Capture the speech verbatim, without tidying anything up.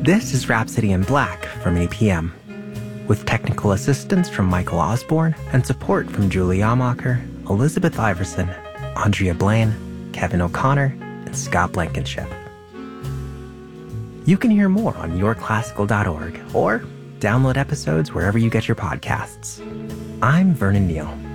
This is Rhapsody in Black from A P M, with technical assistance from Michael Osborne and support from Julie Amacher, Elizabeth Iverson, Andrea Blaine, Kevin O'Connor, and Scott Blankenship. You can hear more on your classical dot org or download episodes wherever you get your podcasts. I'm Vernon Neal.